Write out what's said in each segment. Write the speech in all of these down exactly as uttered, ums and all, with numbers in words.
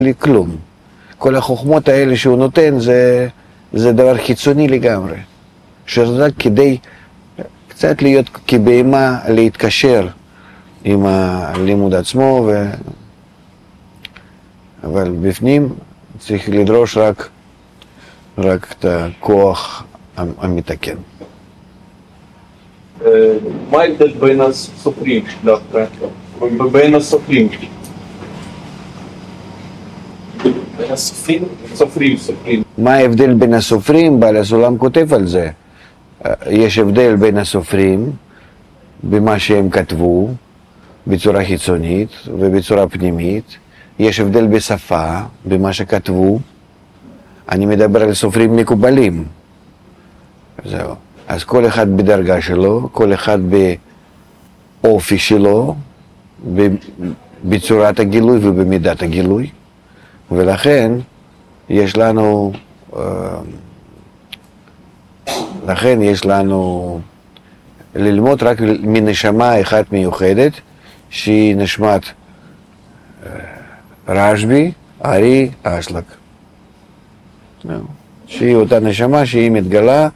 בלי כלום. כל החוכמות האלה שהוא נותן זה, זה דבר חיצוני לגמרי. שזה רק כדי קצת להיות כבהמה, להתקשר עם הלימוד עצמו, ו... אבל בפנים צריך לדרוש רק, רק את הכוח המתקן. מה ההבדל בין הסופרים דווקא? בין הסופרים? בין הסופרים? סופרים, סופרים. מה ההבדל בין הסופרים? בעל הסולם כותב על זה. יש הבדל בין הסופרים במה שהם כתבו בצורה חיצונית ובצורה פנימית. יש הבדל בשפה, במה שכתבו. אני מדבר על סופרים מקובלים. זהו. אז כל אחד בדרגה שלו, כל אחד באופי שלו, בצורת הגילוי ובמידת הגילוי. ולכן יש לנו, לכן יש לנו ללמוד רק מנשמה אחת מיוחדת, שהיא נשמת רשב"י, ארי, אשלג. שהיא אותה נשמה שהיא מתגלה,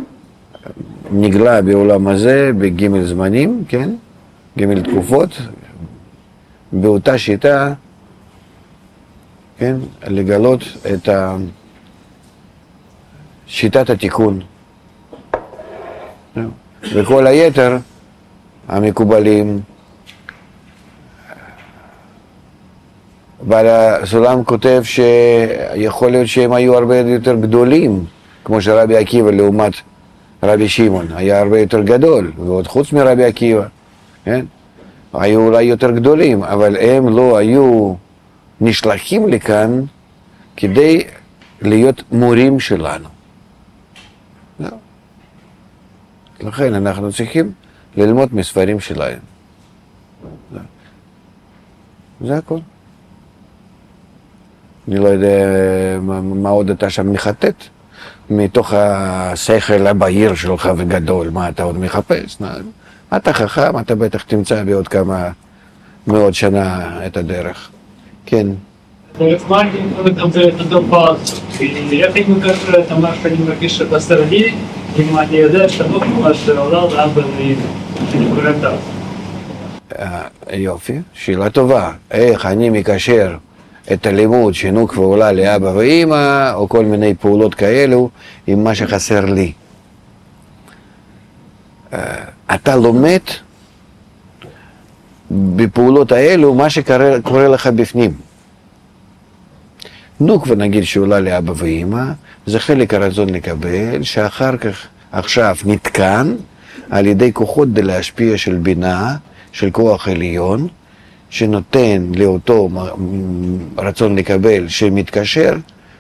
נגלה בעולם הזה בג' זמנים, כן? ג' תקופות, באותה שיטה, כן? לגלות את שיטת התיקון. וכל היתר המקובלים, בעל הסולם כותב שיכול להיות שהם היו הרבה יותר גדולים, כמו שרבי עקיבא לעומת רבי שמעון, היה הרבה יותר גדול, ועוד חוץ מרבי עקיבא, כן? היו אולי יותר גדולים, אבל הם לא היו נשלחים לכאן כדי להיות מורים שלנו. לא. לכן אנחנו צריכים ללמוד מספרים שלהם. לא. זה הכל. אני לא יודע מה, מה עוד אתה שם מחטט, מתוך השכל הבהיר שלך וגדול, מה אתה עוד מחפש? אתה חכם, אתה בטח תמצא בעוד כמה מאות שנה את הדרך. כן. Маленький, там это добавил. И я think как там наш понимаешь, что посреди, внимание, да, что ну, ваш ролл, да, был и некорректно. יופי, שאלה טובה. איך אני מקשר את הלימוד שינוק ועולה לאבא ואמא, או כל מיני פעולות כאלו, עם מה שחסר לי. אתה לומד בפעולות האלו מה שקורה לך בפנים. נוקבה נגיד שעולה לאבא ואמא, זה חלק הרצון לקבל, שאחר כך עכשיו נתקן על ידי כוחות די להשפיע של בינה, של כוח עליון, שנותן לאותו רצון לקבל שמתקשר,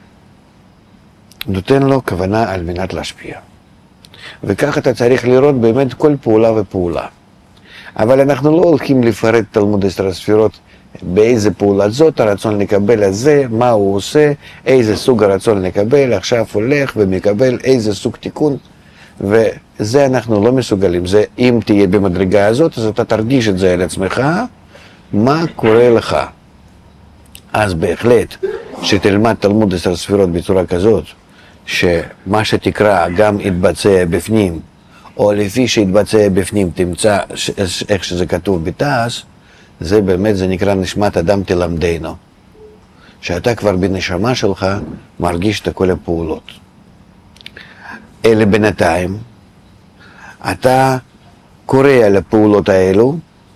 נותן לו כוונה על מנת להשפיע. וכך אתה צריך לראות באמת כל פעולה ופעולה. אבל אנחנו לא הולכים לפרט תלמוד עשר הספירות באיזה פעולה זאת, הרצון לקבל הזה, מה הוא עושה, איזה סוג הרצון לקבל, עכשיו הולך ומקבל איזה סוג תיקון, וזה אנחנו לא מסוגלים. זה אם תהיה במדרגה הזאת, אז אתה תרגיש את זה על עצמך, מה קורה לך. אז בהחלט, שתלמד תלמוד עשר ספירות בצורה כזאת, שמה שתקרא גם יתבצע בפנים, או לפי שיתבצע בפנים תמצא איך שזה כתוב בתעש, זה באמת, זה נקרא נשמת אדם תלמדנו. שאתה כבר בנשמה שלך מרגיש את כל הפעולות. אלה בינתיים, אתה קורא על הפעולות האלו,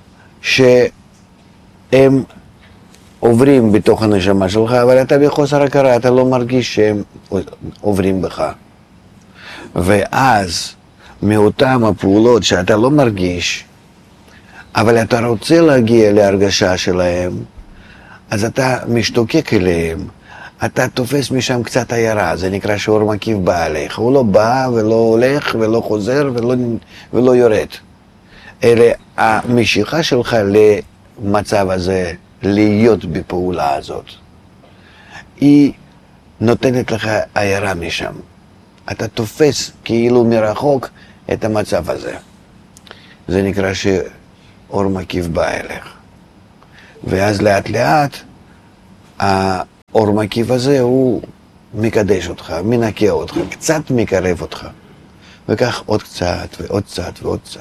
שהם עוברים בתוך הנשמה שלך, אבל אתה בחוסר הכרה, אתה לא מרגיש שהם עוברים בך. ואז, מאותם הפעולות שאתה לא מרגיש, אבל אתה רוצה להגיע להרגשה שלהם, אז אתה משתוקק אליהם, אתה תופס משם קצת עיירה, זה נקרא שאור מקיף בא עליך. הוא לא בא ולא הולך ולא חוזר ולא, ולא יורד. אלא המשיכה שלך למצב הזה, להיות בפעולה הזאת, היא נותנת לך עיירה משם. אתה תופס כאילו מרחוק את המצב הזה. זה נקרא שאור מקיף בא אליך. ואז לאט לאט האור מקיף הזה הוא מקדש אותך, מנקה אותך, קצת מקרב אותך. וכך עוד קצת ועוד קצת ועוד קצת.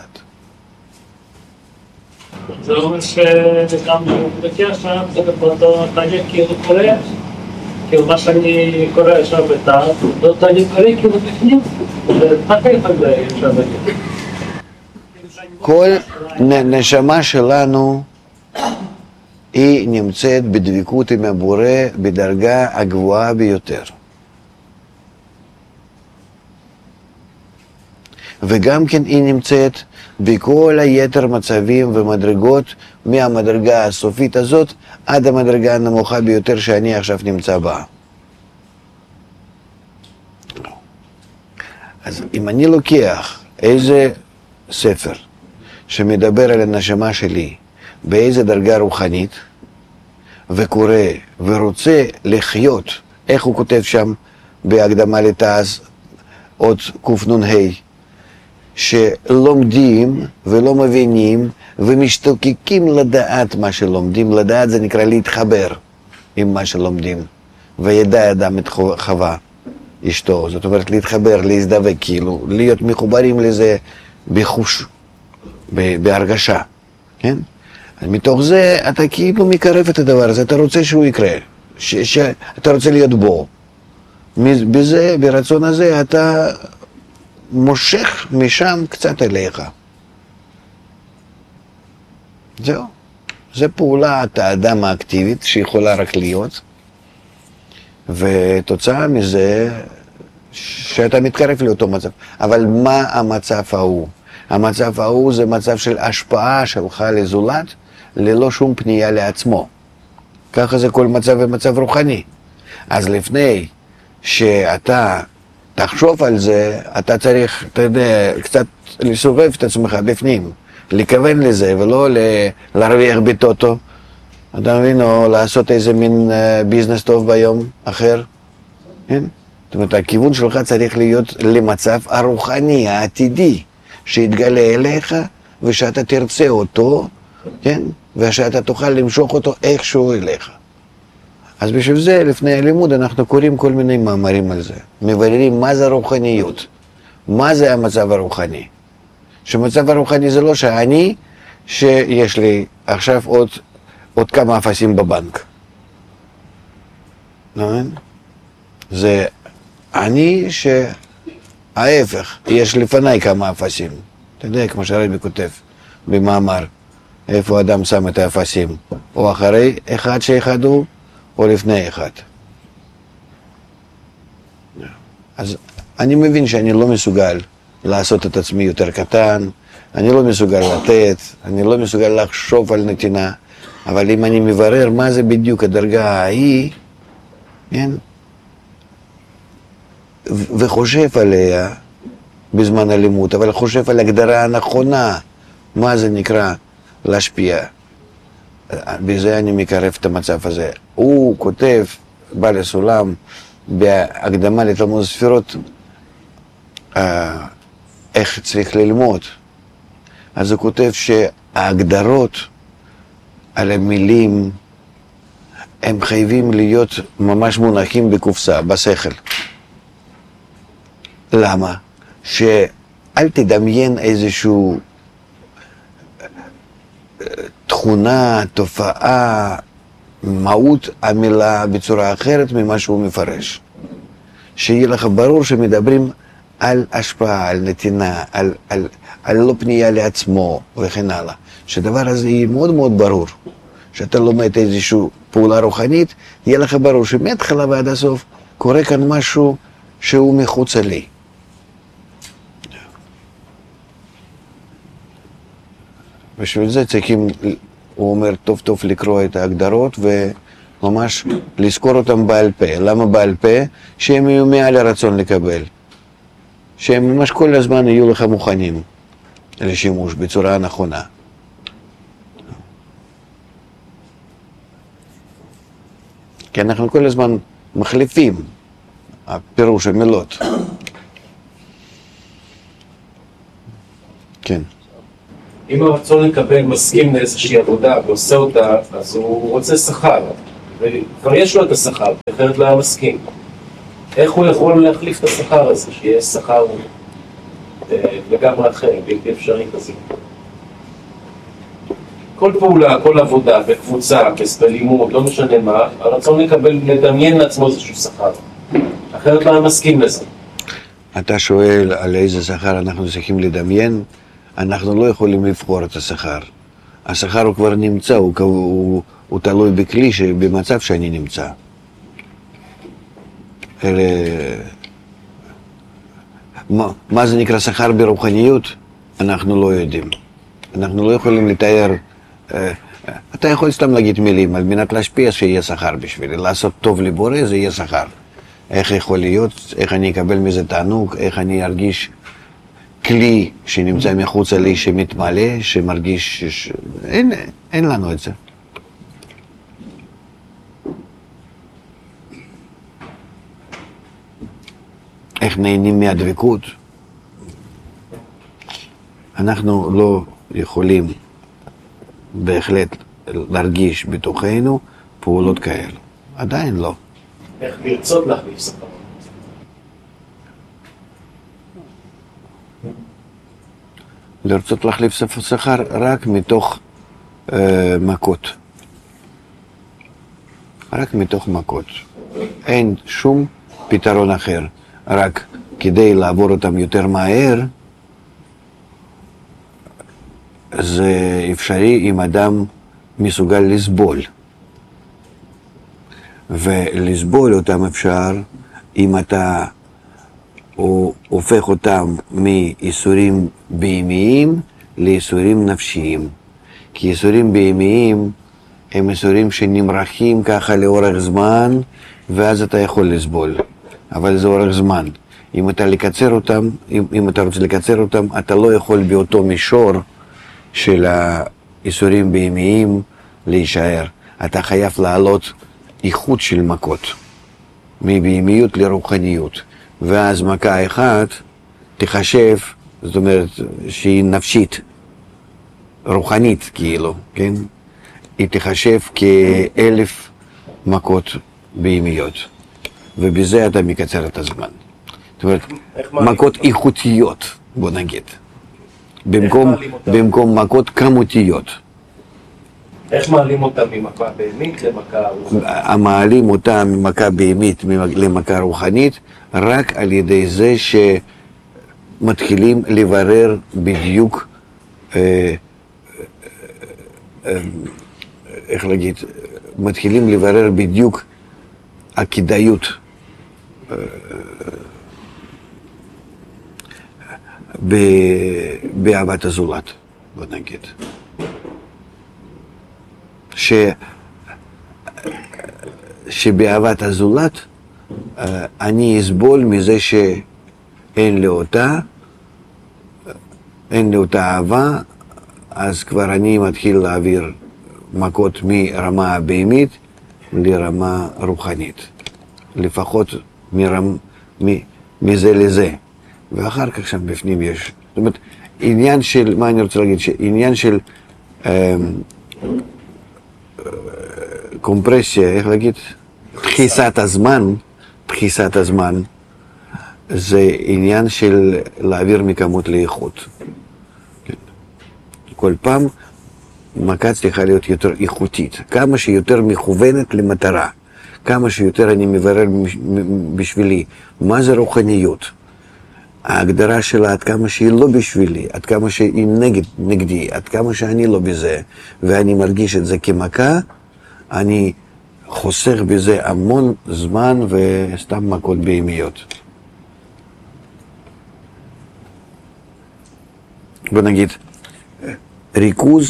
זה אומר שגם בדקה שם, זה באותו תהליך כאילו קורה, כאילו מה שאני קורא עכשיו בתא, אותו תהליך קורה כאילו בפנים, ותחליף על זה אפשר להגיד. כל נשמה שלנו היא נמצאת בדבקות עם הבורא בדרגה הגבוהה ביותר. וגם כן היא נמצאת בכל היתר מצבים ומדרגות מהמדרגה הסופית הזאת עד המדרגה הנמוכה ביותר שאני עכשיו נמצא בה. אז אם אני לוקח איזה ספר שמדבר על הנשמה שלי באיזה דרגה רוחנית וקורא ורוצה לחיות, איך הוא כותב שם בהקדמה לתעש עוד קנ"ה, שלומדים ולא מבינים ומשתוקקים לדעת מה שלומדים. לדעת זה נקרא להתחבר עם מה שלומדים. וידע אדם את חווה אשתו, זאת אומרת להתחבר, להזדווג, כאילו להיות מחוברים לזה בחוש, בהרגשה, כן? מתוך זה אתה כאילו מקרב את הדבר הזה, אתה רוצה שהוא יקרה, ש, שאתה רוצה להיות בו. בזה, ברצון הזה אתה מושך משם קצת אליך. זהו. זה פעולת האדם האקטיבית שיכולה רק להיות, ותוצאה מזה שאתה מתקרב לאותו מצב. אבל מה המצב ההוא? המצב ההוא זה מצב של השפעה שלך לזולת, ללא שום פנייה לעצמו. ככה זה כל מצב ומצב רוחני. אז לפני שאתה תחשוב על זה, אתה צריך, אתה יודע, קצת לסובב את עצמך בפנים, לכוון לזה, ולא להרוויח בטוטו, אתה מבין, או לעשות איזה מין ביזנס טוב ביום אחר, כן? זאת אומרת, הכיוון שלך צריך להיות למצב הרוחני, העתידי, שיתגלה אליך, ושאתה תרצה אותו, כן? ושאתה תוכל למשוך אותו איכשהו אליך. אז בשביל זה, לפני הלימוד, אנחנו קוראים כל מיני מאמרים על זה. מבררים מה זה רוחניות, מה זה המצב הרוחני. שמצב הרוחני זה לא שאני, שיש לי עכשיו עוד, עוד כמה אפסים בבנק. נכון? זה אני שההפך, יש לפניי כמה אפסים. אתה יודע, כמו שהרבי כותב במאמר, איפה אדם שם את האפסים, או אחרי אחד שאחד הוא, או לפני אחד. אז אני מבין שאני לא מסוגל לעשות את עצמי יותר קטן, אני לא מסוגל לתת, אני לא מסוגל לחשוב על נתינה, אבל אם אני מברר מה זה בדיוק הדרגה ההיא, כן? וחושב עליה בזמן הלימוד, אבל חושב על הגדרה הנכונה, מה זה נקרא להשפיע. בזה אני מקרב את המצב הזה. הוא כותב, בעל הסולם, בהקדמה לתלמוד ספירות, איך צריך ללמוד. אז הוא כותב שההגדרות על המילים, הם חייבים להיות ממש מונחים בקופסה, בשכל. למה? שאל תדמיין איזשהו תכונה, תופעה, מהות המילה בצורה אחרת ממה שהוא מפרש. שיהיה לך ברור שמדברים על השפעה, על נתינה, על, על, על לא פנייה לעצמו וכן הלאה. שדבר הזה יהיה מאוד מאוד ברור. שאתה לומד איזושהי פעולה רוחנית, יהיה לך ברור שמהתחלה ועד הסוף קורה כאן משהו שהוא מחוץ לי. בשביל זה צריכים, הוא אומר, טוב טוב לקרוא את ההגדרות וממש לזכור אותם בעל פה. למה בעל פה? שהם יהיו מעל הרצון לקבל. שהם ממש כל הזמן יהיו לך מוכנים לשימוש בצורה נכונה. כי אנחנו כל הזמן מחליפים הפירוש המילות. כן. אם הרצון לקבל מסכים לאיזושהי עבודה ועושה אותה, אז הוא רוצה שכר. וכבר יש לו את השכר, אחרת לא היה מסכים. איך הוא יכול להחליף את השכר הזה, שיהיה שכר לגמרי אחר, בלתי אפשרי כזה? כל פעולה, כל עבודה, בקבוצה, בלימוד, לא משנה מה, הרצון לקבל, לדמיין לעצמו איזשהו שכר. אחרת לא היה מסכים לזה. אתה שואל על איזה שכר אנחנו צריכים לדמיין, אנחנו לא יכולים לבחור את השכר. השכר הוא כבר נמצא, הוא, הוא, הוא תלוי בכלי, במצב שאני נמצא. אלה... מה, מה זה נקרא שכר ברוחניות? אנחנו לא יודעים. אנחנו לא יכולים לתאר... אתה יכול סתם להגיד מילים על מנת להשפיע שיהיה שכר בשבילי. לעשות טוב לבורא זה יהיה שכר. איך יכול להיות, איך אני אקבל מזה תענוג, איך אני ארגיש כלי שנמצא מחוצה לי שמתמלא, שמרגיש... ש... אין, אין לנו את זה. איך נהנים מהדבקות? אנחנו לא יכולים בהחלט להרגיש בתוכנו פעולות כאלה. עדיין לא. איך לרצות להחליף שכר? לרצות להחליף שכר רק מתוך אה, מכות. רק מתוך מכות. אין שום פתרון אחר. רק כדי לעבור אותם יותר מהר, זה אפשרי אם אדם מסוגל לסבול. ולסבול אותם אפשר אם אתה הופך אותם מאיסורים בהמיים לאיסורים נפשיים. כי איסורים בהמיים הם איסורים שנמרחים ככה לאורך זמן, ואז אתה יכול לסבול. אבל זה אורך זמן. אם אתה לקצר אותם, אם, אם אתה רוצה לקצר אותם, אתה לא יכול באותו מישור של האיסורים בהמיים להישאר. אתה חייב לעלות איכות של מכות, מבהמיות לרוחניות. ואז מכה אחת תחשב, זאת אומרת, שהיא נפשית, רוחנית כאילו, כן? היא תחשב כאלף מכות בהמיות. ובזה אתה מקצר את הזמן. זאת אומרת, מכות איכותיות, בוא נגיד. במקום, במקום מכות כמותיות. איך מעלים אותם ממכה בהמית למכה רוחנית? מעלים אותם ממכה בהמית למכה רוחנית רק על ידי זה שמתחילים לברר בדיוק, אה, אה, איך להגיד, מתחילים לברר בדיוק הכדאיות באהבת הזולת, בוא נגיד. ש... שבאהבת הזולת אני אסבול מזה שאין לי אותה, אין לי אותה אהבה, אז כבר אני מתחיל להעביר מכות מרמה הבהמית לרמה רוחנית. לפחות מרם, מ, מזה לזה. ואחר כך שם בפנים יש. זאת אומרת, עניין של, מה אני רוצה להגיד? עניין של אה, קומפרסיה, איך להגיד? דחיסת הזמן, דחיסת הזמן, זה עניין של להעביר מכמות לאיכות. כל פעם מכה צריכה להיות יותר איכותית, כמה שיותר מכוונת למטרה, כמה שיותר אני מברר בשבילי מה זה רוחניות. ההגדרה שלה עד כמה שהיא לא בשבילי, עד כמה שהיא נגד, נגדי, עד כמה שאני לא בזה, ואני מרגיש את זה כמכה, אני חוסך בזה המון זמן וסתם מכות בהמיות. בוא נגיד, ריכוז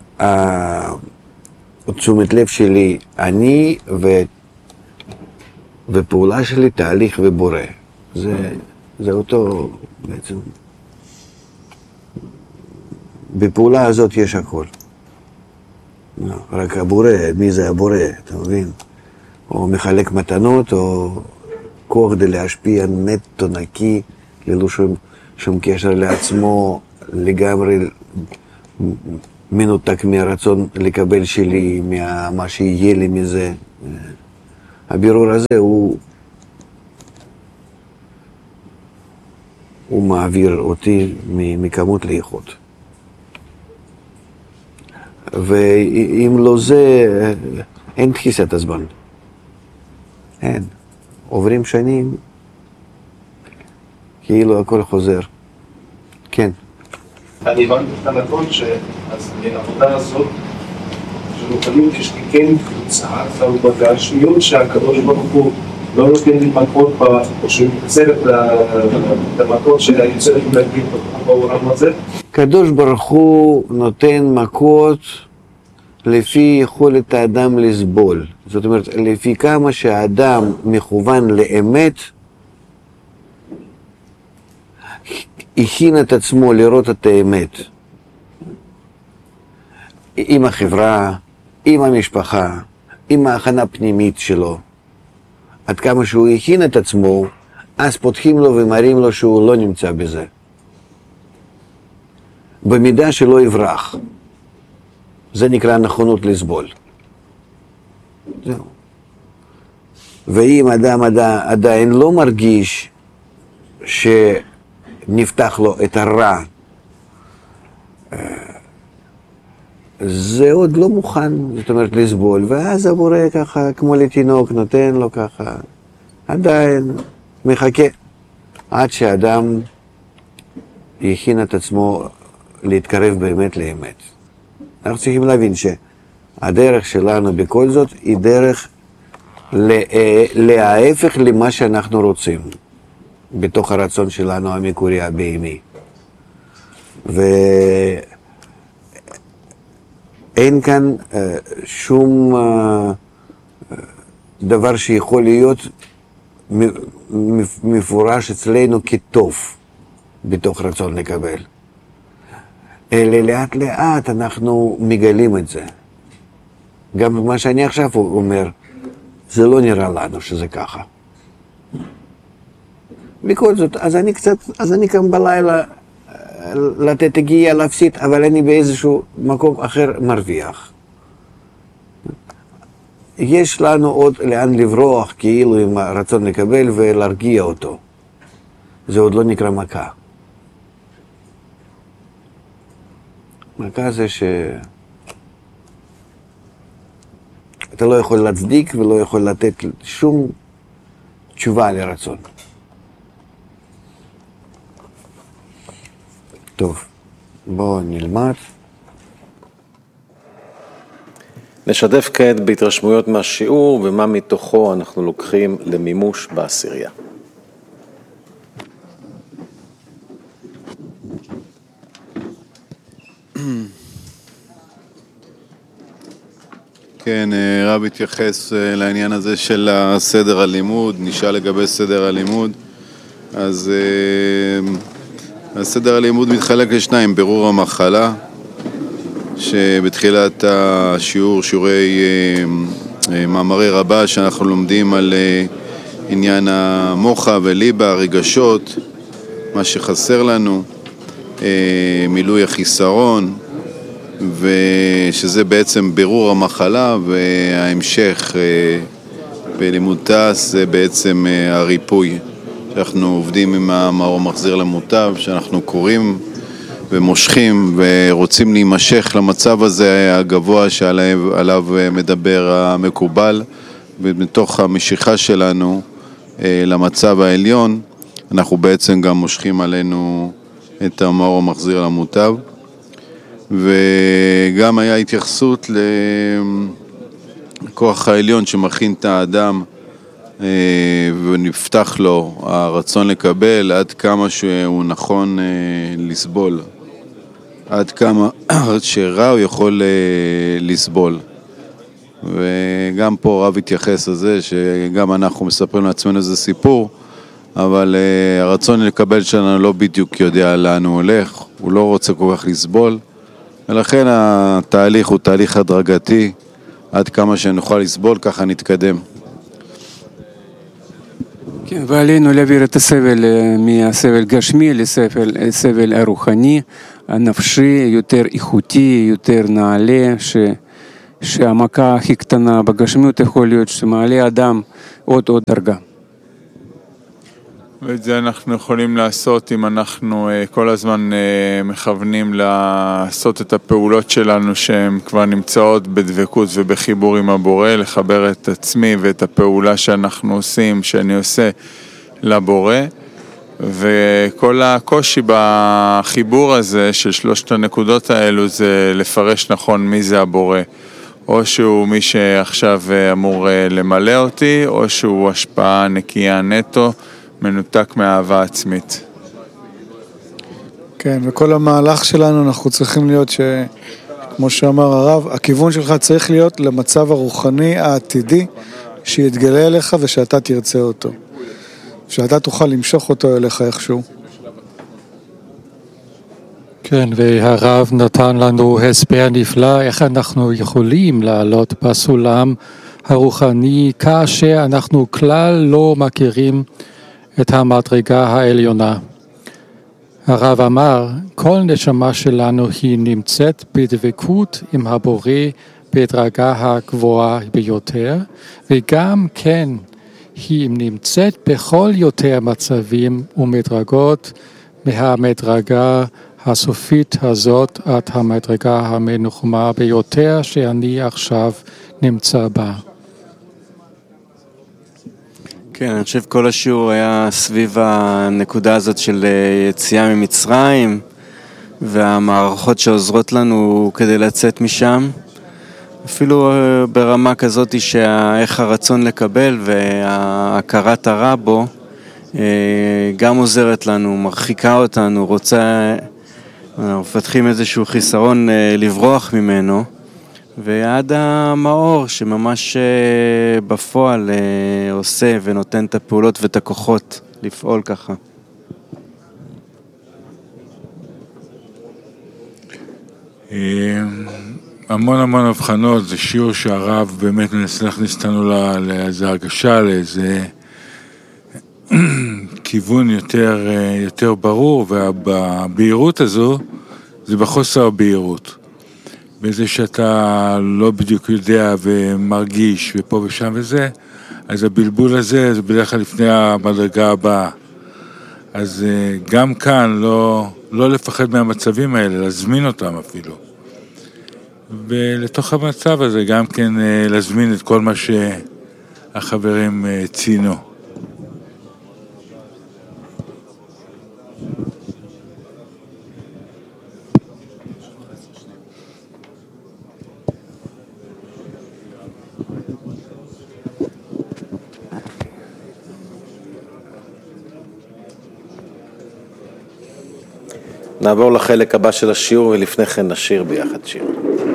תשומת לב שלי, אני ו... ופעולה שלי, תהליך ובורא. זה, זה אותו בעצם. בפעולה הזאת יש הכל. רק הבורא, מי זה הבורא, אתה מבין? או מחלק מתנות, או כוח כדי להשפיע נטו נקי, ללא שום, שום קשר לעצמו, לגמרי מנותק מהרצון לקבל שלי, מה שיהיה לי מזה. הבירור הזה הוא, הוא מעביר אותי מכמות לאיכות. ואם לא זה, אין תחיסת הזמן. אין. עוברים שנים, כאילו הכל חוזר. כן. אני הבנתי את הנתון שאז העבודה הזאת, שנותנים כשכן קבוצה, אבל בגשמיות שהקדוש ברוך הוא לא נותן לי מכות, או שהוא מקצר את המכות שהיוצר להגיד בעולם הזה. הקדוש ברוך הוא נותן מכות לפי יכולת האדם לסבול. זאת אומרת, לפי כמה שהאדם מכוון לאמת, הכין את עצמו לראות את האמת. עם החברה, עם המשפחה, עם ההכנה הפנימית שלו. עד כמה שהוא הכין את עצמו, אז פותחים לו ומראים לו שהוא לא נמצא בזה. במידה שלא יברח. זה נקרא נכונות לסבול. זהו. ואם אדם עדיין לא מרגיש שנפתח לו את הרע, זה עוד לא מוכן, זאת אומרת, לסבול, ואז הבורא ככה, כמו לתינוק, נותן לו ככה, עדיין מחכה, עד שאדם יכין את עצמו להתקרב באמת לאמת. אנחנו צריכים להבין שהדרך שלנו בכל זאת היא דרך להפך למה שאנחנו רוצים, בתוך הרצון שלנו המקורי הבהמי. ואין כאן uh, שום uh, דבר שיכול להיות מפורש אצלנו כטוב בתוך רצון לקבל. אלא לאט לאט אנחנו מגלים את זה. גם מה שאני עכשיו אומר, זה לא נראה לנו שזה ככה. בכל זאת, אז אני קצת, אז אני קם בלילה לתת הגיעה להפסיד, אבל אני באיזשהו מקום אחר מרוויח. יש לנו עוד לאן לברוח, כאילו עם הרצון לקבל ולהרגיע אותו. זה עוד לא נקרא מכה. מכה זה שאתה לא יכול להצדיק ולא יכול לתת שום תשובה לרצון. טוב, בואו נלמד. נשתף כעת בהתרשמויות מהשיעור ומה מתוכו אנחנו לוקחים למימוש בעשירייה. כן, רב התייחס לעניין הזה של סדר הלימוד, נשאל לגבי סדר הלימוד. אז הסדר הלימוד מתחלק לשניים, בירור המחלה, שבתחילת השיעור, שיעורי מאמרי רבה, שאנחנו לומדים על עניין המוחה וליבה, הרגשות, מה שחסר לנו, מילוי החיסרון, ושזה בעצם בירור המחלה, וההמשך בלימוד תעש זה בעצם הריפוי. שאנחנו עובדים עם המאור מחזיר למוטב, שאנחנו קוראים ומושכים ורוצים להימשך למצב הזה הגבוה שעליו מדבר המקובל, ומתוך המשיכה שלנו למצב העליון, אנחנו בעצם גם מושכים עלינו את המאור המחזיר למוטב. וגם היה התייחסות לכוח העליון שמכין את האדם ונפתח לו הרצון לקבל, עד כמה שהוא נכון לסבול, עד כמה שרע הוא יכול לסבול. וגם פה רב התייחס לזה שגם אנחנו מספרים לעצמנו איזה סיפור, אבל הרצון לקבל שלנו לא בדיוק יודע לאן הוא הולך, הוא לא רוצה כל כך לסבול, ולכן התהליך הוא תהליך הדרגתי, עד כמה שנוכל לסבול ככה נתקדם. כן, ועלינו להעביר את הסבל מהסבל גשמי לסבל סבל הרוחני, הנפשי, יותר איכותי, יותר נעלה, ש, שהמכה הכי קטנה בגשמיות יכול להיות שמעלה אדם עוד עוד דרגה. ואת זה אנחנו יכולים לעשות אם אנחנו כל הזמן מכוונים לעשות את הפעולות שלנו שהן כבר נמצאות בדבקות ובחיבור עם הבורא, לחבר את עצמי ואת הפעולה שאנחנו עושים, שאני עושה לבורא, וכל הקושי בחיבור הזה של שלושת הנקודות האלו זה לפרש נכון מי זה הבורא, או שהוא מי שעכשיו אמור למלא אותי, או שהוא השפעה נקייה נטו, מנותק מהאהבה עצמית. כן, וכל המהלך שלנו אנחנו צריכים להיות ש... כמו שאמר הרב, הכיוון שלך צריך להיות למצב הרוחני העתידי שיתגלה אליך ושאתה תרצה אותו. שאתה תוכל למשוך אותו אליך איכשהו. כן, והרב נתן לנו הסבר נפלא איך אנחנו יכולים לעלות בסולם הרוחני כאשר אנחנו כלל לא מכירים את המדרגה העליונה. הרב אמר, כל נשמה שלנו היא נמצאת בדבקות עם הבורא בדרגה הגבוהה ביותר, וגם כן היא נמצאת בכל יותר מצבים ומדרגות מהמדרגה הסופית הזאת עד המדרגה המנוחמה ביותר שאני עכשיו נמצא בה. כן, אני חושב כל השיעור היה סביב הנקודה הזאת של יציאה ממצרים והמערכות שעוזרות לנו כדי לצאת משם, אפילו ברמה כזאת שאיך הרצון לקבל וההכרת הרע בו גם עוזרת לנו, מרחיקה אותנו, רוצה, מפתחים איזשהו חיסרון לברוח ממנו, ועד המאור שממש בפועל עושה ונותן את הפעולות ואת הכוחות לפעול ככה. המון המון הבחנות, זה שיעור שהרב באמת מנסה להכניס אותנו לאיזו הרגשה, לאיזה כיוון יותר, יותר ברור, והבהירות הזו זה בחוסר הבהירות. בזה שאתה לא בדיוק יודע ומרגיש ופה ושם וזה, אז הבלבול הזה זה בדרך כלל לפני המדרגה הבאה. אז גם כאן לא, לא לפחד מהמצבים האלה, להזמין אותם אפילו. ולתוך המצב הזה גם כן להזמין את כל מה שהחברים ציינו. נעבור לחלק הבא של השיעור ולפני כן נשיר ביחד שיר.